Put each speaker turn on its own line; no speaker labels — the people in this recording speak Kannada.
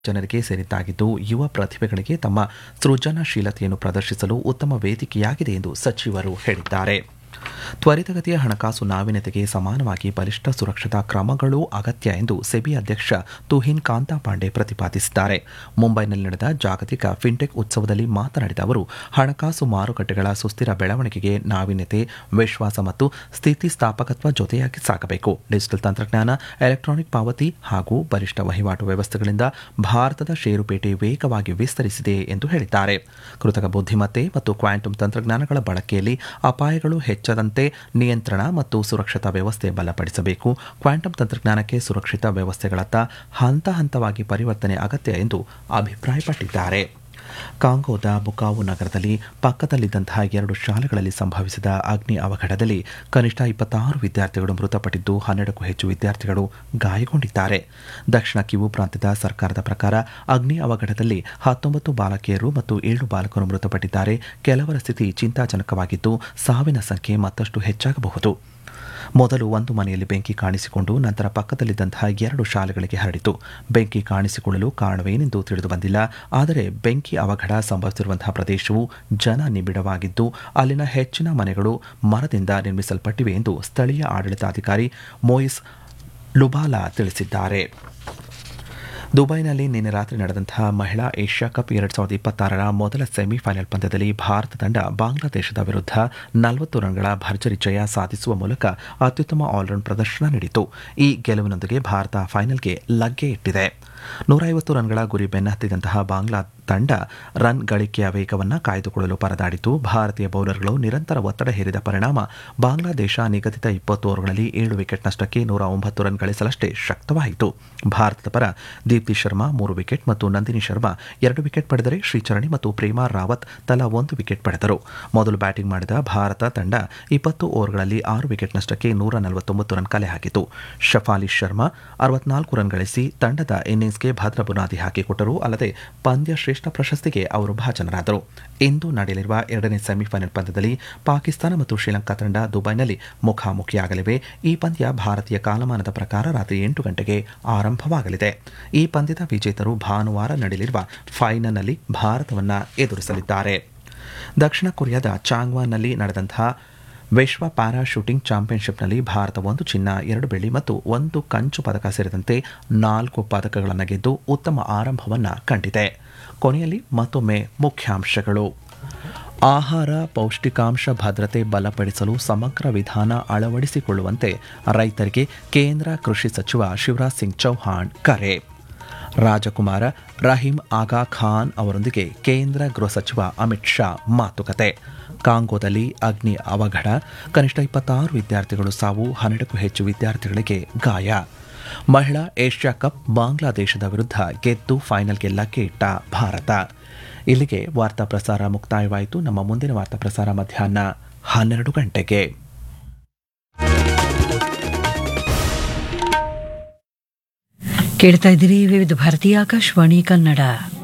ಜನರಿಗೆ ಸೇರಿದ್ದಾಗಿದ್ದು ಯುವ ಪ್ರತಿಭೆಗಳಿಗೆ ತಮ್ಮ ಸೃಜನಶೀಲತೆಯನ್ನು ಪ್ರದರ್ಶಿಸಲು ಉತ್ತಮ ವೇದಿಕೆಯಾಗಿದೆ ಎಂದು ಸಚಿವರು ಹೇಳಿದ್ದಾರೆ. ತ್ವರಿತಗತಿಯ ಹಣಕಾಸು ನಾವೀನ್ಯತೆಗೆ ಸಮಾನವಾಗಿ ಬಲಿಷ್ಠ ಸುರಕ್ಷತಾ ಕ್ರಮಗಳೂ ಅಗತ್ಯ ಎಂದು ಸೆಬಿ ಅಧ್ಯಕ್ಷ ತುಹಿನ್ ಕಾಂತಾ ಪಾಂಡೆ ಪ್ರತಿಪಾದಿಸಿದ್ದಾರೆ. ಮುಂಬೈನಲ್ಲಿ ನಡೆದ ಜಾಗತಿಕ ಫಿನ್ಟೆಕ್ ಉತ್ಸವದಲ್ಲಿ ಮಾತನಾಡಿದ ಅವರು, ಹಣಕಾಸು ಮಾರುಕಟ್ಟೆಗಳ ಸುಸ್ಥಿರ ಬೆಳವಣಿಗೆಗೆ ನಾವೀನ್ಯತೆ, ವಿಶ್ವಾಸ ಮತ್ತು ಸ್ಥಿತಿಸ್ಥಾಪಕತ್ವ ಜೊತೆಯಾಗಿ ಸಾಗಬೇಕು. ಡಿಜಿಟಲ್ ತಂತ್ರಜ್ಞಾನ, ಎಲೆಕ್ಟ್ರಾನಿಕ್ ಪಾವತಿ ಹಾಗೂ ಬಲಿಷ್ಠ ವಹಿವಾಟು ವ್ಯವಸ್ಥೆಗಳಿಂದ ಭಾರತದ ಷೇರುಪೇಟೆ ವೇಗವಾಗಿ ವಿಸ್ತರಿಸಿದೆ ಎಂದು ಹೇಳಿದ್ದಾರೆ. ಕೃತಕ ಬುದ್ಧಿಮತ್ತೆ ಮತ್ತು ಕ್ವಾಂಟಮ್ ತಂತ್ರಜ್ಞಾನಗಳ ಬಳಕೆಯಲ್ಲಿ ಅಪಾಯಗಳು ಹೆಚ್ಚದಂತೆ ನಿಯಂತ್ರಣ ಮತ್ತು ಸುರಕ್ಷತಾ ವ್ಯವಸ್ಥೆ ಬಲಪಡಿಸಬೇಕು. ಕ್ವಾಂಟಮ್ ತಂತ್ರಜ್ಞಾನಕ್ಕೆ ಸುರಕ್ಷಿತ ವ್ಯವಸ್ಥೆಗಳತ್ತ ಹಂತ ಹಂತವಾಗಿ ಪರಿವರ್ತನೆ ಅಗತ್ಯ ಎಂದು ಅಭಿಪ್ರಾಯಪಟ್ಟಿದ್ದಾರೆ. ಕಾಂಗೋದ ಬುಕಾವು ನಗರದಲ್ಲಿ ಪಕ್ಕದಲ್ಲಿದ್ದಂತಹ 2 ಶಾಲೆಗಳಲ್ಲಿ ಸಂಭವಿಸಿದ ಅಗ್ನಿ ಅವಘಡದಲ್ಲಿ ಕನಿಷ್ಠ 26 ವಿದ್ಯಾರ್ಥಿಗಳು ಮೃತಪಟ್ಟಿದ್ದು 12ಕ್ಕೂ ಹೆಚ್ಚು ವಿದ್ಯಾರ್ಥಿಗಳು ಗಾಯಗೊಂಡಿದ್ದಾರೆ. ದಕ್ಷಿಣ ಕಿವು ಪ್ರಾಂತ್ಯದ ಸರ್ಕಾರದ ಪ್ರಕಾರ ಅಗ್ನಿ ಅವಘಡದಲ್ಲಿ 19 ಬಾಲಕಿಯರು ಮತ್ತು 7 ಬಾಲಕರು ಮೃತಪಟ್ಟಿದ್ದಾರೆ. ಕೆಲವರ ಸ್ಥಿತಿ ಚಿಂತಾಜನಕವಾಗಿದ್ದು ಸಾವಿನ ಸಂಖ್ಯೆ ಮತ್ತಷ್ಟು ಹೆಚ್ಚಾಗಬಹುದು. ಮೊದಲು ಒಂದು ಮನೆಯಲ್ಲಿ ಬೆಂಕಿ ಕಾಣಿಸಿಕೊಂಡು ನಂತರ ಪಕ್ಕದಲ್ಲಿದ್ದಂತಹ 2 ಶಾಲೆಗಳಿಗೆ ಹರಡಿತು. ಬೆಂಕಿ ಕಾಣಿಸಿಕೊಳ್ಳಲು ಕಾರಣವೇನೆಂದು ತಿಳಿದು ಬಂದಿಲ್ಲ. ಆದರೆ ಬೆಂಕಿ ಅವಘಡ ಸಂಭವಿಸಿರುವಂತಹ ಪ್ರದೇಶವು ಜನನಿಬಿಡವಾಗಿದ್ದು ಅಲ್ಲಿನ ಹೆಚ್ಚಿನ ಮನೆಗಳು ಮರದಿಂದ ನಿರ್ಮಿಸಲ್ಪಟ್ಟಿವೆ ಎಂದು ಸ್ಥಳೀಯ ಆಡಳಿತಾಧಿಕಾರಿ ಮೊಯಿಸ್ ಲುಬಾಲಾ ತಿಳಿಸಿದ್ದಾರೆ. ದುಬೈನಲ್ಲಿ ನಿನ್ನೆ ರಾತ್ರಿ ನಡೆದಂತಹ ಮಹಿಳಾ ಏಷ್ಯಾ ಕಪ್ 2026ರ ಮೊದಲ ಸೆಮಿಫೈನಲ್ ಪಂದ್ಯದಲ್ಲಿ ಭಾರತ ತಂಡ ಬಾಂಗ್ಲಾದೇಶದ ವಿರುದ್ಧ 40 ರನ್ಗಳ ಭರ್ಜರಿ ಜಯ ಸಾಧಿಸುವ ಮೂಲಕ ಅತ್ಯುತ್ತಮ ಆಲ್ರೌಂಡ್ ಪ್ರದರ್ಶನ ನೀಡಿತು. ಈ ಗೆಲುವಿನೊಂದಿಗೆ ಭಾರತ ಫೈನಲ್ಗೆ ಲಗ್ಗೆ ಇಟ್ಟಿದೆ. 150 ರನ್ಗಳ ಗುರಿ ಬೆನ್ನಹತ್ತಿದಂತಹ ಬಾಂಗ್ಲಾ ತಂಡ ರನ್ ಗಳಿಕೆಯ ವೇಗವನ್ನು ಕಾಯ್ದುಕೊಳ್ಳಲು ಪರದಾಡಿತು. ಭಾರತೀಯ ಬೌಲರ್ಗಳು ನಿರಂತರ ಒತ್ತಡ ಹೇರಿದ ಪರಿಣಾಮ ಬಾಂಗ್ಲಾದೇಶ ನಿಗದಿತ 20 ಓವರ್ಗಳಲ್ಲಿ 7 ವಿಕೆಟ್ ನಷ್ಟಕ್ಕೆ 109 ರನ್ ಗಳಿಸಲಷ್ಟೇ ಶಕ್ತವಾಯಿತು. ಭಾರತದ ಪರ ದೀಪ್ತಿ ಶರ್ಮಾ 3 ವಿಕೆಟ್ ಮತ್ತು ನಂದಿನಿ ಶರ್ಮಾ 2 ವಿಕೆಟ್ ಪಡೆದರೆ ಶ್ರೀಚರಣಿ ಮತ್ತು ಪ್ರೇಮಾ ರಾವತ್ ತಲಾ 1 ವಿಕೆಟ್ ಪಡೆದರು. ಮೊದಲು ಬ್ಯಾಟಿಂಗ್ ಮಾಡಿದ ಭಾರತ ತಂಡ 20 ಓವರ್ಗಳಲ್ಲಿ 6 ವಿಕೆಟ್ ನಷ್ಟಕ್ಕೆ 149 ರನ್ ಕಲೆ ಹಾಕಿತು. ಶಫಾಲಿ ಶರ್ಮಾ 64 ರನ್ ಗಳಿಸಿ ತಂಡದ ಇನ್ನಿಂಗ್ಸ್ಗೆ ಭದ್ರ ಬುನಾದಿ ಹಾಕಿಕೊಟ್ಟರು. ಅಲ್ಲದೆ ಪಂದ್ಯ ಶ್ರೇಷ್ಠ ಪ್ರಶಸ್ತಿಗೆ ಅವರು ಭಾಜನರಾದರು. ಇಂದು ನಡೆಯಲಿರುವ 2ನೇ ಸೆಮಿಫೈನಲ್ ಪಂದ್ಯದಲ್ಲಿ ಪಾಕಿಸ್ತಾನ ಮತ್ತು ಶ್ರೀಲಂಕಾ ತಂಡ ದುಬೈನಲ್ಲಿ ಮುಖಾಮುಖಿಯಾಗಲಿವೆ. ಈ ಪಂದ್ಯ ಭಾರತೀಯ ಕಾಲಮಾನದ ಪ್ರಕಾರ ರಾತ್ರಿ 8 ಗಂಟೆಗೆ ಆರಂಭವಾಗಲಿದೆ. ಈ ಪಂದ್ಯದ ವಿಜೇತರು ಭಾನುವಾರ ನಡೆಯಲಿರುವ ಫೈನಲ್ನಲ್ಲಿ ಭಾರತವನ್ನು ಎದುರಿಸಲಿದ್ದಾರೆ. ದಕ್ಷಿಣ ಕೊರಿಯಾದ ಚಾಂಗ್ವಾನ್ನಲ್ಲಿ ನಡೆದಂತಹ ವಿಶ್ವ ಪ್ಯಾರಾ ಶೂಟಿಂಗ್ ಚಾಂಪಿಯನ್ಶಿಪ್ನಲ್ಲಿ ಭಾರತ 1 ಚಿನ್ನ, 2 ಬೆಳ್ಳಿ ಮತ್ತು 1 ಕಂಚು ಪದಕ ಸೇರಿದಂತೆ 4 ಪದಕಗಳನ್ನು ಗೆದ್ದು ಉತ್ತಮ ಆರಂಭವನ್ನು ಕಂಡಿದೆ. ಕೊನೆಯಲ್ಲಿ ಮತ್ತೊಮ್ಮೆ ಮುಖ್ಯಾಂಶಗಳು. ಆಹಾರ ಪೌಷ್ಟಿಕಾಂಶ ಭದ್ರತೆ ಬಲಪಡಿಸಲು ಸಮಗ್ರ ವಿಧಾನ ಅಳವಡಿಸಿಕೊಳ್ಳುವಂತೆ ರೈತರಿಗೆ ಕೇಂದ್ರ ಕೃಷಿ ಸಚಿವ ಶಿವರಾಜ್ ಸಿಂಗ್ ಚೌಹಾಣ್ ಕರೆ. ರಾಜಕುಮಾರ ರಹೀಂ ಆಗಾ ಖಾನ್ ಅವರೊಂದಿಗೆ ಕೇಂದ್ರ ಗೃಹ ಸಚಿವ ಅಮಿತ್ ಶಾ ಮಾತುಕತೆ. ಕಾಂಗೋದಲ್ಲಿ ಅಗ್ನಿ ಅವಘಡ, ಕನಿಷ್ಠ 26 ವಿದ್ಯಾರ್ಥಿಗಳು ಸಾವು, 12ಕ್ಕೂ ಹೆಚ್ಚು ವಿದ್ಯಾರ್ಥಿಗಳಿಗೆ ಗಾಯ. ಮಹಿಳಾ ಏಷ್ಯಾ ಕಪ್ ಬಾಂಗ್ಲಾದೇಶದ ವಿರುದ್ಧ ಗೆದ್ದು ಫೈನಲ್ಗೆ ಲಗ್ಗೆ ಇಟ್ಟ ಭಾರತ. ಇಲ್ಲಿಗೆ ವಾರ್ತಾ ಪ್ರಸಾರ ಮುಕ್ತಾಯವಾಯಿತು. ನಮ್ಮ ಮುಂದಿನ ವಾರ್ತಾ ಪ್ರಸಾರ ಮಧ್ಯಾಹ್ನ 12 ಗಂಟೆಗೆ.
ಕೇಳ್ತಾ ಇದ್ದೀರಿ ವಿವಿಧ ಭಾರತೀಯ ಆಕಾಶವಾಣಿ ಕನ್ನಡ.